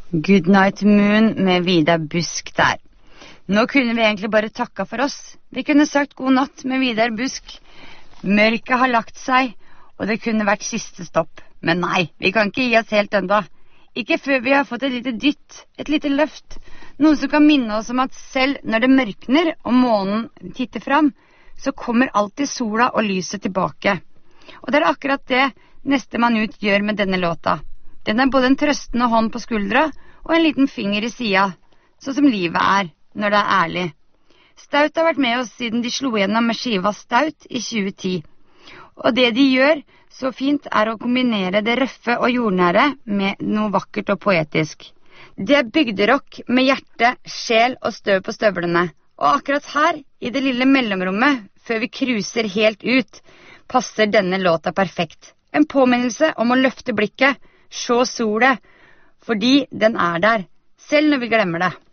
Goodnight Moon med Vidar Busk der. Nå kunne vi egentlig bare takka for oss. Vi kunne sagt god natt med Vidar Busk. Mørket har lagt seg, og det kunne vært siste stopp. Men nei, vi kan ikke gi oss helt enda. Ikke før vi har fått et lite dytt, et lite løft. Noe som kan minne oss om at selv når det mørkner og månen titter fram, så kommer alltid sola og lyset tilbake. Og det er akkurat det neste man ut gjør med denne låta. Den er både en trøstende hånd på skuldra og en liten finger i sida, sånn som livet er når det er ærlig. Stout har vært med oss siden de slo gjennom med skiva Stout i 2010. Og det de gjør så fint er å kombinere det røffe og jordnære med noe vakkert og poetisk. Det er bygderock med hjerte, sjel og støv på støvlene. Og akkurat her, i det lille mellomrommet, før vi cruiser helt ut, passer denne låta perfekt. En påminnelse om å løfte blikket, se solet, fordi den er der, selv når vi glemmer det.